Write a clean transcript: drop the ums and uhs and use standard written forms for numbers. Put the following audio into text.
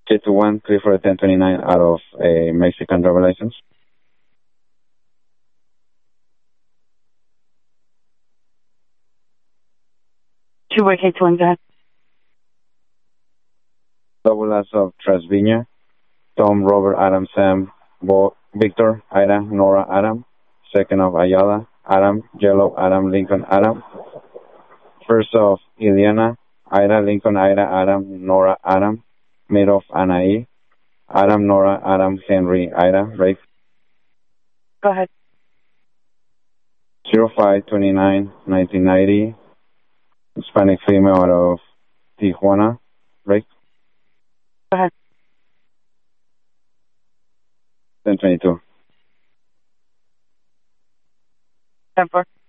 J21, clear for the 1029 out of a Mexican driver license. Trooper K21, go ahead. Double S of Trasvinia, Tom, Robert, Adam, Sam, Victor, Ida, Nora, Adam. Second of Ayala, Adam, Yellow, Adam, Lincoln, Adam. First of Ileana, Ida, Lincoln, Ida, Adam, Nora, Adam. Mid of Anaí, Adam, Nora, Adam, Henry, Ida, Rake. Go ahead. 0529 1990, Hispanic female out of Tijuana, Rake. Go ahead. 1022. 10-4.